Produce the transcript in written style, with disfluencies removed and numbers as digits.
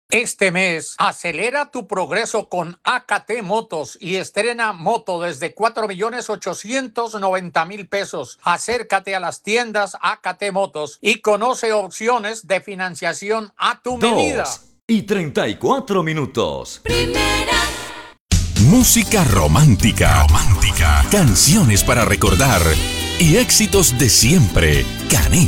Este mes, acelera tu progreso con AKT Motos y estrena moto desde 4.890.000 pesos. Acércate a las tiendas AKT Motos y conoce opciones de financiación a tu medida. 2:34. Primera. Música romántica. Canciones para recordar y éxitos de siempre. Canet.